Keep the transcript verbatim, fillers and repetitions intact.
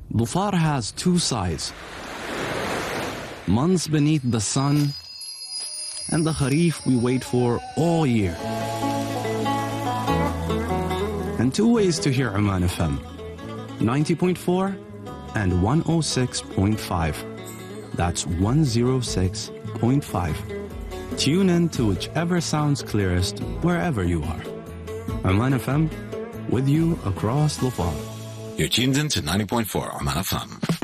Dhufar has two sides. Months beneath the sun, and the Kharif we wait for all year. And two ways to hear Oman F M, ninety point four and one oh six point five. That's one oh six point five. Tune in to whichever sounds clearest wherever you are. Oman F M, with you across Dhufar. You're tuned in to ninety point four Oman F M.